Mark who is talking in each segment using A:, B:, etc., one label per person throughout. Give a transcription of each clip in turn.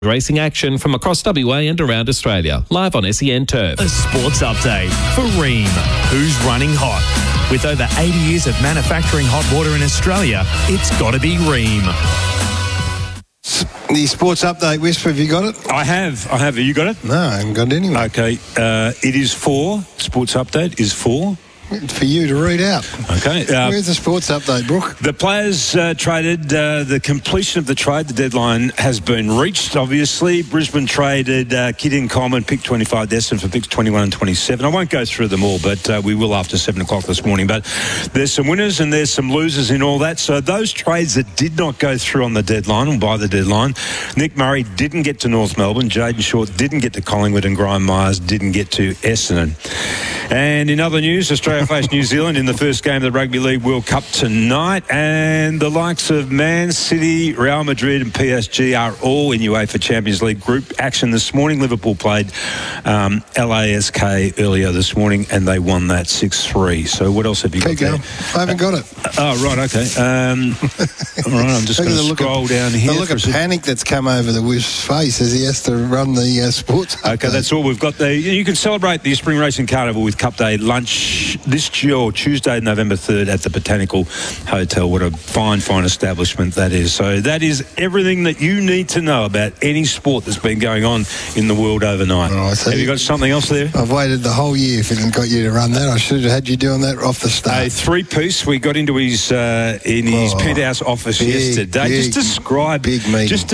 A: Racing action from across WA and around Australia. Live on SEN Turf.
B: A sports update for Rheem, who's running hot. With over 80 years of manufacturing hot water in Australia, it's got to be Rheem.
C: The sports update, Whisper, have you got it?
D: I have. Have you got it?
C: No, I haven't got it anyway.
D: Okay. It is 4. Sports update is 4.
C: For you to read out.
D: Okay.
C: Where's the sports update, Brooke?
D: The players traded. The completion of the trade, the deadline has been reached, obviously. Brisbane traded Gideon Coleman, pick 25, Destin for picks 21 and 27. I won't go through them all, but we will after 7 o'clock this morning. But there's some winners and there's some losers in all that. So those trades that did not go through on the deadline or by the deadline, Nick Murray didn't get to North Melbourne, Jaden Short didn't get to Collingwood, and Graham Myers didn't get to Essendon. And in other news, Australia face New Zealand in the first game of the Rugby League World Cup tonight, and the likes of Man City, Real Madrid and PSG are all in UEFA Champions League group action this morning. Liverpool played LASK earlier this morning and they won that 6-3. So what else have you got there?
C: I haven't got it.
D: Oh, right, okay. All right, I'm just going to scroll down here.
C: The look of panic that's come over the Wisp's face as he has to run the sports update.
D: Okay, that's all we've got there. You can celebrate the Spring Racing Carnival with Cup Day lunch this Tuesday, November 3rd at the Botanical Hotel. What a fine establishment that is. So that is everything that you need to know about any sport that's been going on in the world overnight.
C: Oh,
D: have you got something else there?
C: I've waited the whole year if it hadn't got you to run that. I should have had you doing that off the start.
D: A 3-piece. We got into his his penthouse office yesterday. Just describe the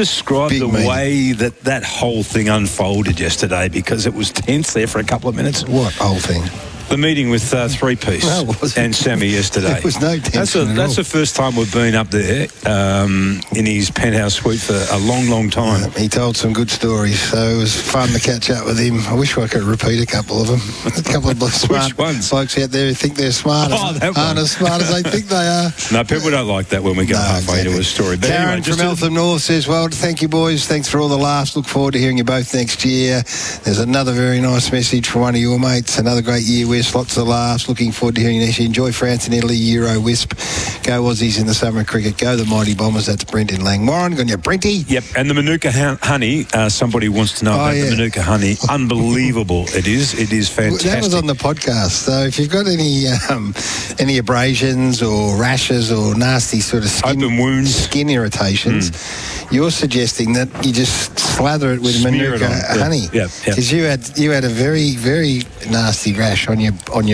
D: way that whole thing unfolded yesterday, because it was tense there for a couple of minutes.
C: What whole thing?
D: The meeting with 3-piece and Sammy yesterday.
C: There was no tension
D: That's the first time we've been up there in his penthouse suite for a long, long time.
C: He told some good stories, so it was fun to catch up with him. I wish I could repeat a couple of them. A couple of smart folks out there who think they're smart aren't as smart as they think they are.
D: No, people don't like that when we go halfway into a story. But
C: Karen from Eltham North says, well, thank you, boys. Thanks for all the laughs. Look forward to hearing you both next year. There's another very nice message from one of your mates. Another great year, lots of laughs. Looking forward to hearing you next year. Enjoy France and Italy, Euro, Wisp. Go Aussies in the summer of cricket. Go the Mighty Bombers. That's Brent in Langwarrin. Got your Brenty?
D: Yep. And the Manuka honey, somebody wants to know about the Manuka honey. Unbelievable. It is fantastic.
C: That was on the podcast. So if you've got any abrasions or rashes or nasty sort of
D: open wounds,
C: skin irritations, you're suggesting that you just slather it with Manuka honey. Because you had a very, very nasty rash on your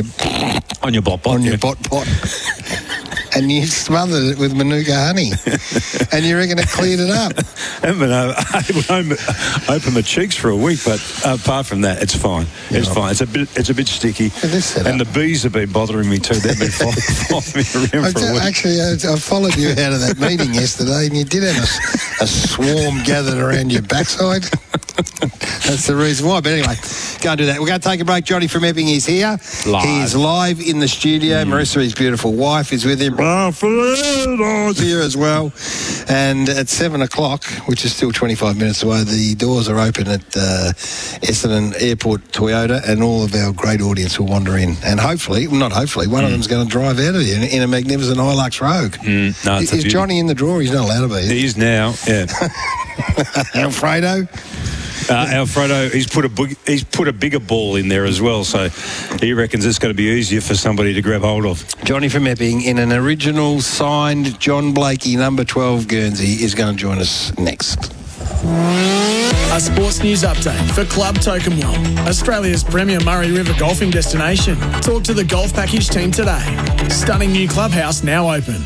C: bot pot. And you smothered it with Manuka honey. And you reckon it cleared it up?
D: I haven't been able to open my cheeks for a week, but apart from that, it's fine. It's fine. It's a bit sticky. And the bees have been bothering me too. They've been following me around for a week.
C: Actually, I followed you out of that meeting yesterday, and you did have a swarm gathered around your backside. That's the reason why. But anyway, go and do that. We're going to take a break. Johnny from Epping is here. He is live in the studio. Marissa, his beautiful wife, is with him. Is here as well. And at 7 o'clock, which is still 25 minutes away, the doors are open at Essendon Airport Toyota, and all of our great audience will wander in. And hopefully, one of them's going to drive out of here in a magnificent Hilux Rogue. Is Johnny in the drawer? He's not allowed to be.
D: He is now, yeah.
C: Alfredo?
D: Alfredo, he's put a bigger ball in there as well, so he reckons it's going to be easier for somebody to grab hold of.
C: Johnny from Epping in an original signed John Blakey number 12 Guernsey is going to join us next.
E: A sports news update for Club Tokemwell, Australia's premier Murray River golfing destination. Talk to the Golf Package team today. Stunning new clubhouse now open.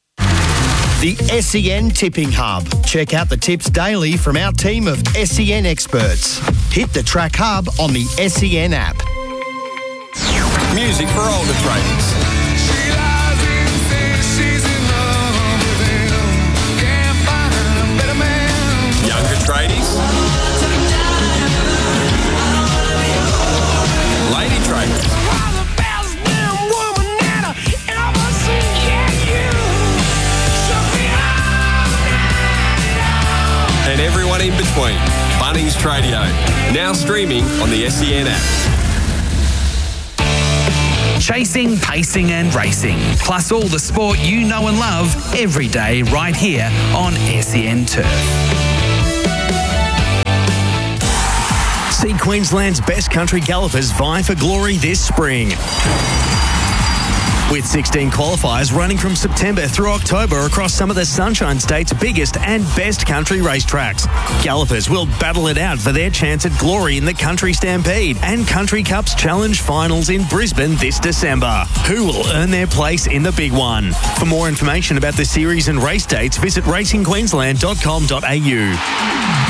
F: The SEN Tipping Hub. Check out the tips daily from our team of SEN experts. Hit the Track Hub on the SEN app.
G: Music for older traders. Younger tradies. Lady traders. And everyone in between. Bunnings Tradio. Now streaming on the SEN app.
H: Chasing, pacing and racing. Plus all the sport you know and love every day right here on SEN Turf.
B: See Queensland's best country gallopers vie for glory this spring. With 16 qualifiers running from September through October across some of the Sunshine State's biggest and best country racetracks. Gallopers will battle it out for their chance at glory in the Country Stampede and Country Cups Challenge Finals in Brisbane this December. Who will earn their place in the big one? For more information about the series and race dates, visit racingqueensland.com.au.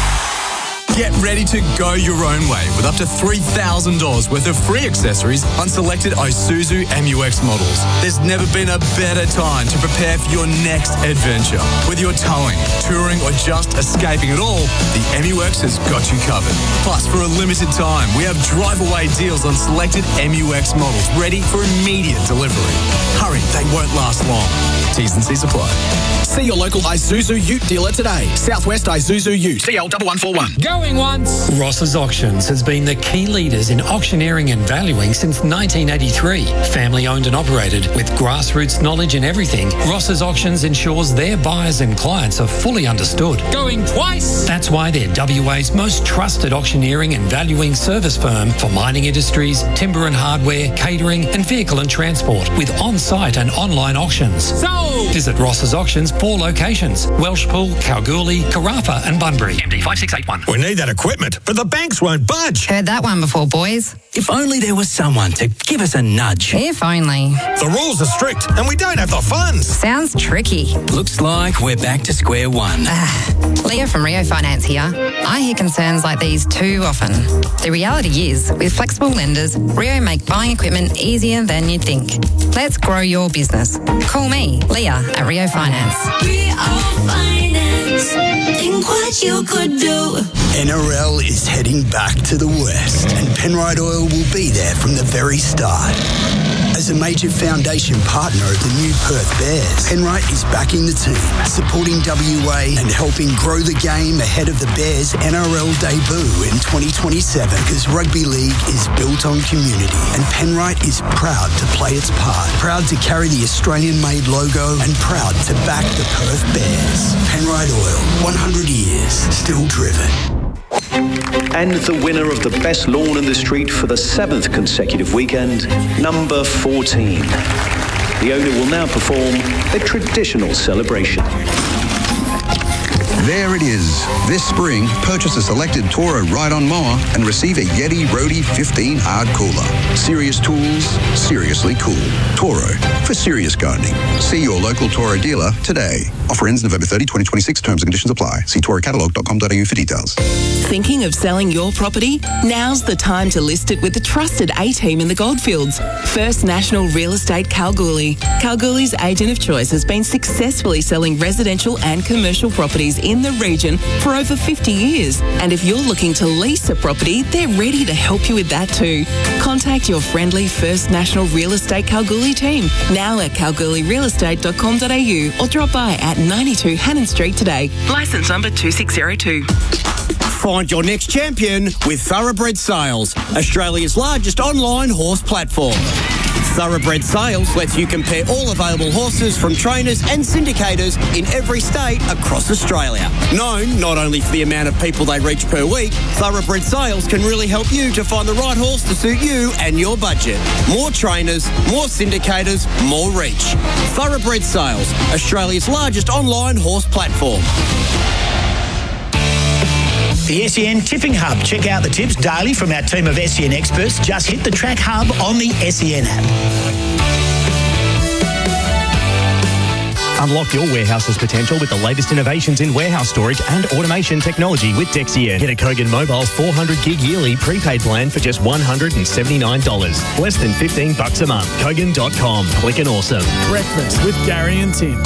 I: Get ready to go your own way with up to $3,000 worth of free accessories on selected Isuzu MU-X models. There's never been a better time to prepare for your next adventure. Whether you're towing, touring, or just escaping it all, the MU-X has got you covered. Plus, for a limited time, we have drive-away deals on selected MU-X models ready for immediate delivery. Hurry, they won't last long. T's and C's apply.
E: See your local Isuzu Ute dealer today. Southwest Isuzu Ute. CL1141.
J: Going once. Ross's Auctions has been the key leaders in auctioneering and valuing since 1983. Family owned and operated with grassroots knowledge in everything, Ross's Auctions ensures their buyers and clients are fully understood.
H: Going twice.
J: That's why they're WA's most trusted auctioneering and valuing service firm for mining industries, timber and hardware, catering and vehicle and transport with on-site and online auctions.
H: Sold.
J: Visit Ross's Auctions 4 locations: Welshpool, Kalgoorlie, Carafa and Bunbury. MD 5681.
K: We need that equipment, but the banks won't budge.
L: Heard that one before, boys.
K: If only there was someone to give us a nudge.
L: If only.
K: The rules are strict and we don't have the funds.
L: Sounds tricky.
K: Looks like we're back to square one.
L: Leah from Rio Finance here. I hear concerns like these too often. The reality is, with flexible lenders, Rio make buying equipment easier than you'd think. Let's grow your business. Call me, Leah, at Rio Finance.
M: Rio Finance. Think what you could do.
N: NRL is heading back to the West, and Penrite Oil will be there from the very start. As a major foundation partner of the new Perth Bears, Penrite is backing the team, supporting WA and helping grow the game ahead of the Bears' NRL debut in 2027, because rugby league is built on community, and Penrite is proud to play its part, proud to carry the Australian-made logo, and proud to back the Perth Bears. Penrite Oil, 100 years, still driven.
O: And the winner of the best lawn in the street for the 7th consecutive weekend, number 14. The owner will now perform a traditional celebration.
P: There it is. This spring, purchase a selected Toro ride-on mower and receive a Yeti Roadie 15 hard cooler. Serious tools, seriously cool. Toro, for serious gardening. See your local Toro dealer today. Offer ends November 30, 2026. Terms and conditions apply. See torocatalog.com.au for details.
Q: Thinking of selling your property? Now's the time to list it with the trusted A-team in the Goldfields. First National Real Estate Kalgoorlie. Kalgoorlie's agent of choice has been successfully selling residential and commercial properties in the region for over 50 years. And if you're looking to lease a property, they're ready to help you with that too. Contact your friendly First National Real Estate Kalgoorlie team, now at kalgoorlierealestate.com.au, or drop by at 92 Hannon Street today. Licence number 2602.
F: Find your next champion with Thoroughbred Sales, Australia's largest online horse platform. Thoroughbred Sales lets you compare all available horses from trainers and syndicators in every state across Australia. Known not only for the amount of people they reach per week, Thoroughbred Sales can really help you to find the right horse to suit you and your budget. More trainers, more syndicators, more reach. Thoroughbred Sales, Australia's largest online horse platform.
R: The SEN Tipping Hub. Check out the tips daily from our team of SEN experts. Just hit the Track Hub on the SEN app.
B: Unlock your warehouse's potential with the latest innovations in warehouse storage and automation technology with Dexien. Get a Kogan Mobile 400 gig yearly prepaid plan for just $179. Less than $15 a month. Kogan.com. Click and awesome.
E: Breakfast with Gary and Tim.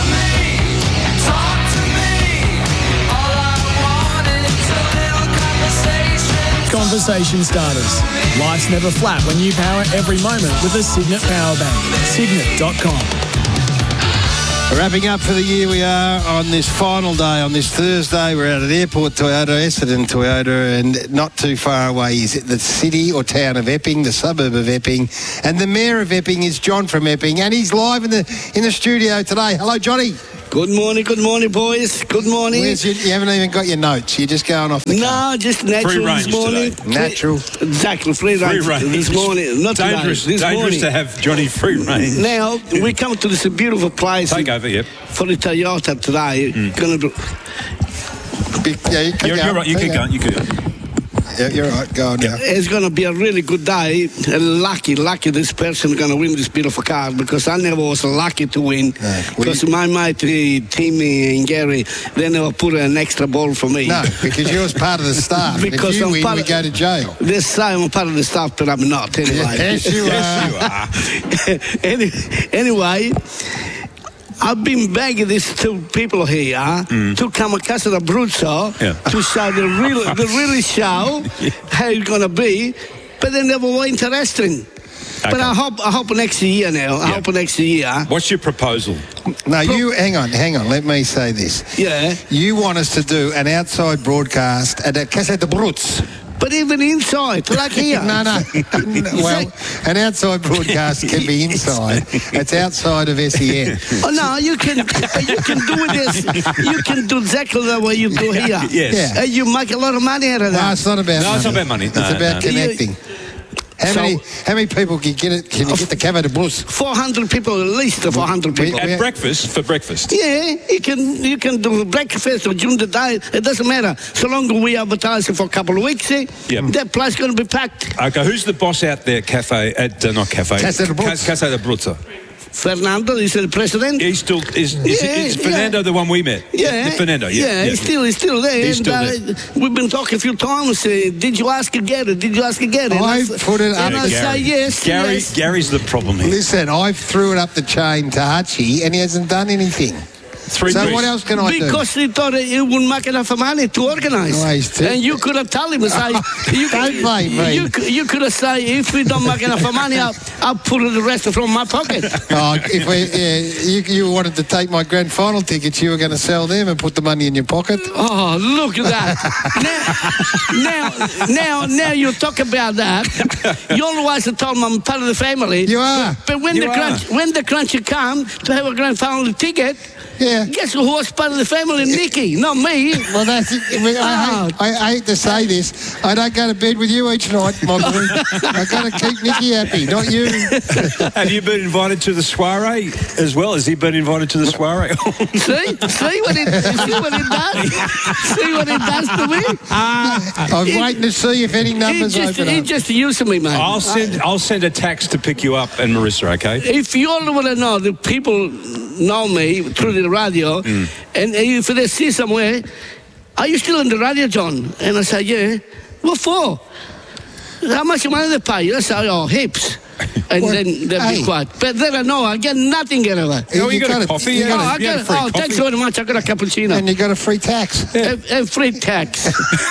E: Conversation starters. Life's never flat when you power every moment with a Signet power bank. Signet.com.
C: Wrapping up for the year, we are on this final day, on this Thursday. We're out at Airport Toyota, Essendon Toyota, and not too far away is it the city or town of Epping, the suburb of Epping. And the Mayor of Epping is John from Epping, and he's live in the studio today. Hello, Johnny.
S: Good morning, boys. Good morning.
C: You haven't even got your notes. You're just going off the
S: No, just natural
D: Free range
S: this morning.
D: today.
C: Natural.
S: Exactly, free range this morning. Not
D: dangerous,
S: today, this
D: dangerous
S: morning.
D: to have Johnny free range.
S: Now, we come to this beautiful place.
D: Take over, yep.
S: For the Toyota today. Gonna be...
C: You're
D: right. You keep going.
C: Yeah, you're right. Go on now.
S: It's going to be a really good day. Lucky this person going to win this beautiful car because I never was lucky to win. Because my mate, Timmy and Gary, they never put an extra ball for me.
C: No, because you was part of the staff.
S: Because
C: if you
S: I'm
C: win, we go to jail.
S: This time I'm part of the staff, but I'm not anyway.
C: Yes, you are.
S: Anyway, I've been begging these two people here to come a Casa de Bruzzo to show the real show how it's gonna be, but they never were interested. Okay. But I hope next year now. I hope next year.
D: What's your proposal?
C: No, you hang on. Let me say this.
S: Yeah.
C: You want us to do an outside broadcast at a Casa de Bruzzo.
S: But even inside, like here.
C: No. Well, an outside broadcast can be inside. It's outside of SEN.
S: Oh no, you can do this. You can do exactly the way you do here.
D: Yes.
S: And you make a lot of money out of that.
C: No, it's not about money.
D: It's not about money.
C: It's about connecting. How many people can you get the Casa de Bruzzo?
S: 400 people, at least 400 people.
D: At breakfast, for breakfast?
S: Yeah, you can do breakfast or during the day. It doesn't matter. So long as we advertise it for a couple of weeks, that place is going to be packed.
D: Okay, who's the boss out there, Casa de Bruzzo?
S: Fernando is the president.
D: He's still is Fernando the one we met?
S: Yeah,
D: Fernando.
S: He's still there.
D: He's still there.
S: We've been talking a few times. Did you ask again?
C: I put it up.
S: And I say yes.
D: Gary's the problem here.
C: Listen, I threw it up the chain to Hutchie, and he hasn't done anything. So what else can I do?
S: Because he thought he wouldn't make enough money to organise. And you could have told him, don't
C: blame me.
S: You could have said, if we don't make enough money, I'll put the rest from my pocket.
C: You wanted to take my grand final tickets, you were going to sell them and put the money in your pocket.
S: Oh, look at that. now you talk about that. You always told me I'm part of the family.
C: You are.
S: But when the crunch come to have a grand final ticket, guess who was part of the family? Nicky, not me.
C: Well, that's it. I hate to say this. I don't go to bed with you each night, my boy. I've got to keep Nicky happy, not you.
D: Have you been invited to the soiree as well? Has he been invited to the soiree?
S: See what it does? See what it does to me?
C: I'm waiting to see if any numbers open up.
S: He just using me, mate.
D: I'll send a tax to pick you up and Marissa, okay?
S: If you all want to know, the people know me through the radio, and if they see somewhere, are you still on the radio, John? And I say, yeah. What for? How much money they pay? I say, heaps. And then they'll be quiet. But then I know I get nothing out of it.
D: You got a coffee? You got a free coffee?
S: Thanks very much. I got a cappuccino.
C: And you got a free tax.
S: And free tax.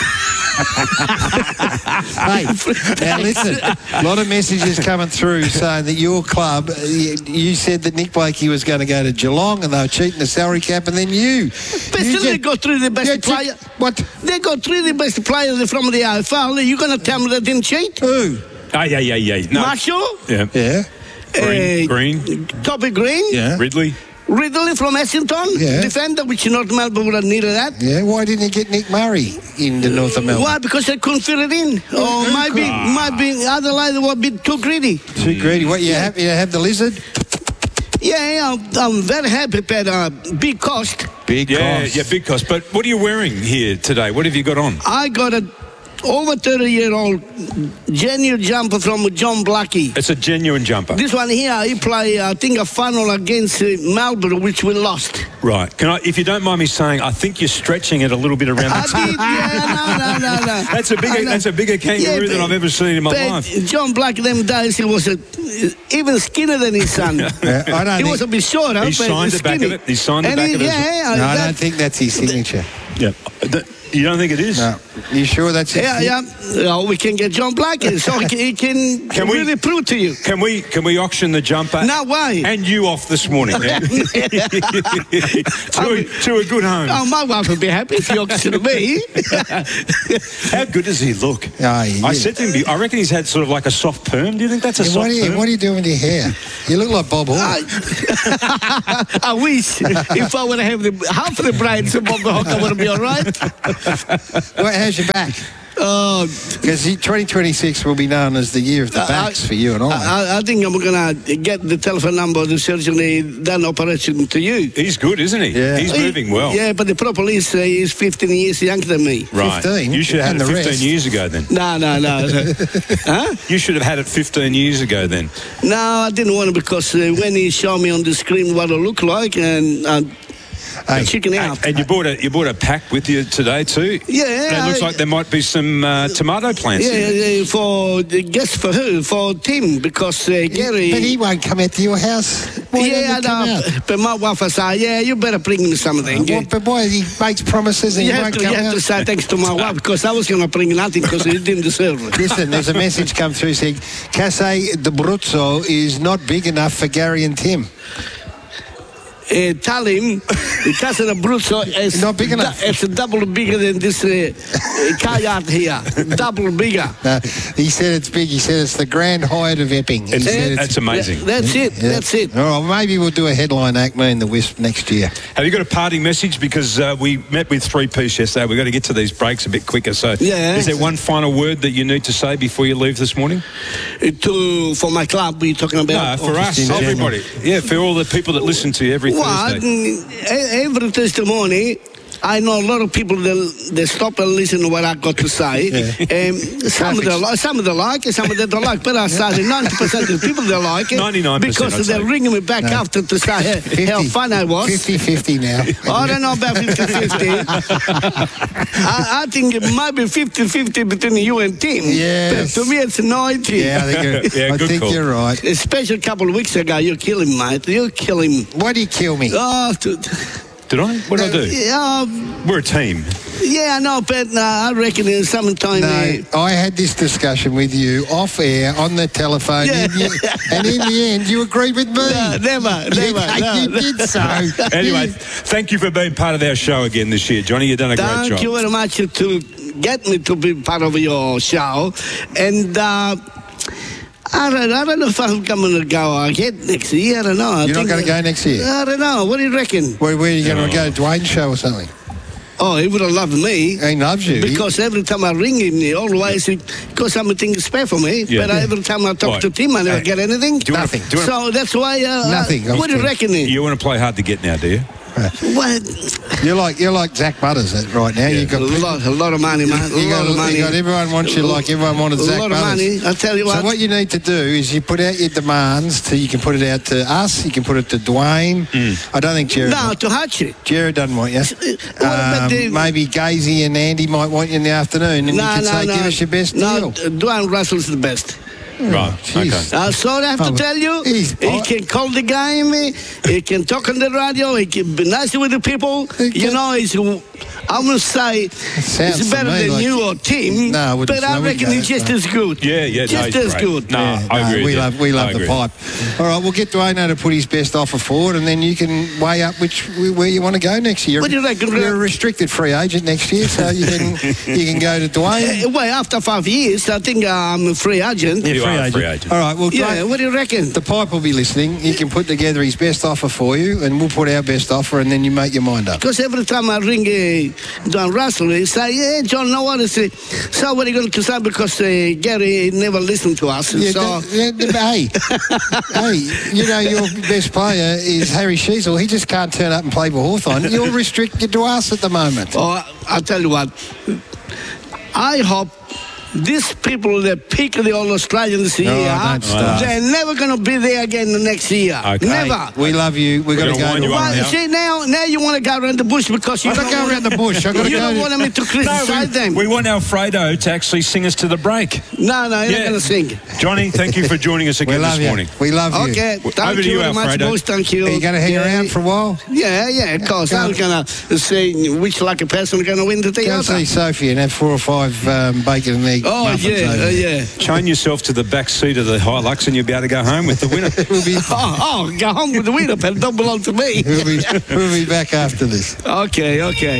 C: Hey, now listen, a lot of messages coming through saying that your club, you said that Nick Blakey was going to go to Geelong and they were cheating the salary cap, and then you.
S: But still they got three of the best players.
C: What?
S: They got three of the best players from the AFL. Are you going to tell me they didn't cheat?
C: Who?
D: Yeah. No.
S: Marshall?
D: Yeah. Green.
S: Toby Green?
D: Yeah. Ridley
S: from Essendon, defender, which North Melbourne would have needed that.
C: Yeah, why didn't you get Nick Murray in the North of Melbourne?
S: Why? Because they couldn't fit it in. Or maybe Adelaide were a bit too greedy.
C: Too greedy. What, you happy to have the lizard?
S: Yeah, I'm very happy, but big cost.
D: Big cost. But what are you wearing here today? What have you got on?
S: I got a over 30-year-old genuine jumper from John Blackie.
D: It's a genuine jumper.
S: This one here, he played, I think, a final against Melbourne, which we lost.
D: Right. If you don't mind me saying, I think you're stretching it a little bit around the top.
S: No.
D: That's a bigger kangaroo than I've ever seen in my life.
S: John Black, them days, he was even skinnier than his son. He was a bit shorter.
D: He signed the back of it.
C: No, I don't think that's his signature.
D: Yeah. You don't think it is?
C: No. You sure that's it?
S: Yeah. We can get John Black in, so he can really prove to you.
D: Can we auction the jumper?
S: No way.
D: And you off this morning, man. to a good home.
S: Oh, my wife would be happy if you auctioned me.
D: How good does he look? I said to him, I reckon he's had sort of like a soft perm. Do you think that's a soft perm?
C: What are you doing with your hair? You look like Bob Hawke.
S: I wish if I would have half of the braids of Bob Hawke, I would be all right.
C: Well, how's your back? Because 2026 will be known as the year of the backs for you and I.
S: I think I'm going to get the telephone number of the surgeon who done operation to you.
D: He's good, isn't he? Yeah. He's moving well.
S: Yeah, but the problem is he's 15 years younger than me.
D: Right. 15? You should have had it 15 years ago then.
S: No. Huh?
D: You should have had it 15 years ago then.
S: No, I didn't want it because when he showed me on the screen what it looked like and... chicken out.
D: And you bought a pack with you today too?
S: Yeah.
D: And it looks like there might be some tomato plants in it.
S: For who? For Tim, because Gary...
C: But he won't come out to your house. Why
S: I know. But my wife will say, you better bring me something.
C: But boy, he makes promises and he won't come out.
S: You have to say thanks to my wife, because I was going to bring nothing because he didn't deserve it.
C: Listen, there's a message come through saying, Casa de Bruzzo is not big enough for Gary and Tim.
S: Tell him Casa de Bruzzo is
C: not big enough.
S: It's double bigger than this car yard here. Double bigger.
C: He said it's big. He said it's the Grand Hyatt of Epping.
D: That's amazing.
S: That's it.
C: Yeah.
S: That's it.
C: All right, maybe we'll do a headline Acme in the Wisp next year.
D: Have you got a parting message? Because we met with 3Piece yesterday. We've got to get to these breaks a bit quicker. So is there one final word that you need to say before you leave this morning?
S: For my club, we're talking about?
D: No, for us, everybody. Yeah, for all the people that listen to you every Thursday.
S: Every Thursday, I know a lot of people they stop and listen to what I got to say. Some of them like, some of them don't like. But I say 90% of the people they like it
D: 99%,
S: because they're ringing me back after to say how fun I was.
C: 50-50 now.
S: I don't know about 50-50. I think it might be 50-50 between you and Tim.
C: Yes.
S: But to me, it's 90.
C: Yeah, I think you're right.
S: Especially a couple of weeks ago, you kill him, mate. You kill him.
C: Why do you kill me?
D: Did I? What did I do? We're a team.
S: Yeah, I know, but I reckon in sometime...
C: No, I had this discussion with you off air on the telephone, and in the end, you agreed with me.
S: No, never.
C: You did so.
D: Anyway, thank you for being part of our show again this year, Johnny. You've done a great job.
S: Thank you very much to get me to be part of your show. And... I don't know if I'm going to go again next year. I don't know.
C: You're not going to go next year?
S: I don't know. What do you reckon?
C: Where are you going to go? Dwayne's show or something?
S: Oh, he would have loved me.
C: He loves you.
S: Because every time I ring him, he always, because something is spare for me.
C: Yeah.
S: But every time I talk to Tim, I never get anything.
C: Nothing.
S: So that's why...
C: Nothing.
S: What do you reckon?
D: You want to play hard to get now, do you?
S: What?
C: You're like Zach Butters right now.
S: Yeah.
C: You got
S: a lot of money, man. A lot of money.
C: Everyone wants you like everyone wanted Zach Butters.
S: A lot of money. I tell you what.
C: So what you need to do is you put out your demands. You can put it out to us. You can put it to Dwayne. I don't think Jared.
S: No, to Hutchie.
C: Jared doesn't want you. Maybe Gazy and Andy might want you in the afternoon, and you can say, give us your best deal.
S: Dwayne Russell's the best.
D: Right, okay.
S: So I have to tell you, he can call the game, he can talk on the radio, he can be nice with the people. You know, I must say, it's better than you or Tim, but I reckon he's just as good.
D: Yeah,
S: just as good.
D: No, I agree.
C: We love the pipe. All right, we'll get Dwayne to put his best offer forward, and then you can weigh up where you want to go next year.
S: What do you reckon?
C: You're a restricted free agent next year, so you can go to Dwayne.
S: Well, after 5 years, I think I'm a free agent.
D: Free agent.
C: All right, well,
S: what do you reckon?
C: The pipe will be listening. He can put together his best offer for you, and we'll put our best offer, and then you make your mind up.
S: Because every time I ring John Russell, he say, "Yeah, John, no one is." So what are you going to say? Because Gary never listened to us.
C: Yeah,
S: so
C: hey, you know your best player is Harry Sheasel. He just can't turn up and play for Hawthorn. You're restricted to us at the moment.
S: Oh, I'll tell you what. I hope these people, the peak of the all Australians here,
C: don't start.
S: they're never going to be there again the next year.
D: Okay.
S: Never.
C: We love you. We're going to go.
S: Well, see, now you want to go around the bush because you
C: don't go around the bush.
S: You don't want me to criticise them.
D: We want Alfredo to actually sing us to the break.
S: No, he's not going to sing.
D: Johnny, thank you for joining us again this morning.
C: We love you.
S: Okay, thank you very much, boys. Thank you.
C: Are you going to hang around for a while?
S: Yeah, of course. I'm going to see which lucky person is going to win the
C: Go and see Sophie and have 4 or 5 bacon and egg muffins over.
S: Yeah.
D: Chain yourself to the back seat of the Hilux and you'll be able to go home with the winner.
S: Go home with the winner, but it don't belong to me.
C: We'll be back after this.
S: Okay.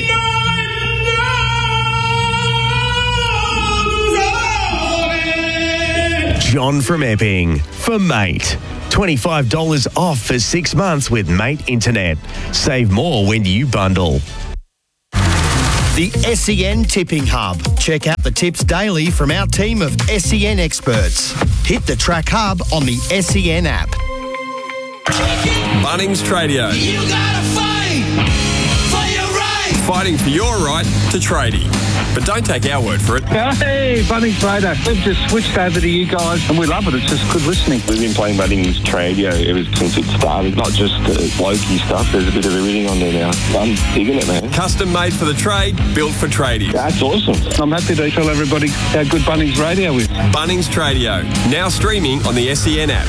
T: John from Epping for Mate. $25 off for 6 months with Mate Internet. Save more when you bundle.
F: The SEN Tipping Hub. Check out the tips daily from our team of SEN experts. Hit the Track Hub on the SEN app.
G: Bunnings Tradio.
M: You gotta fight for your right.
G: Fighting for your right to tradie. But don't take our word for it.
U: Hey, Bunnings Trader. We've just switched over to you guys and we love it. It's just good listening.
V: We've been playing Bunnings Tradio ever since it started. Not just blokey stuff. There's a bit of everything on there now. I'm digging it, man.
G: Custom made for the trade, built for tradie.
V: That's awesome.
U: I'm happy to tell everybody how good Bunnings Radio is.
G: Bunnings Tradio. Now streaming on the SEN app.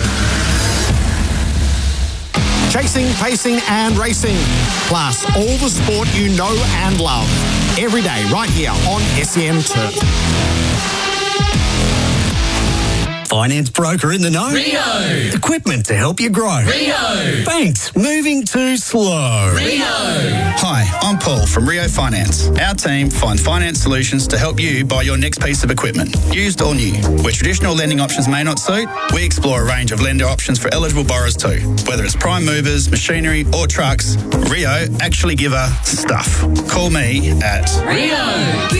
W: Chasing, pacing and racing. Plus all the sport you know and love. Every day right here on SEN Turf.
N: Finance broker in the know.
K: Rio.
N: Equipment to help you grow.
K: Rio.
N: Banks moving too slow.
K: Rio.
X: Hi, I'm Paul from Rio Finance. Our team finds finance solutions to help you buy your next piece of equipment, used or new. Where traditional lending options may not suit, we explore a range of lender options for eligible borrowers too. Whether it's prime movers, machinery or trucks, Rio actually give a stuff. Call me at
K: Rio.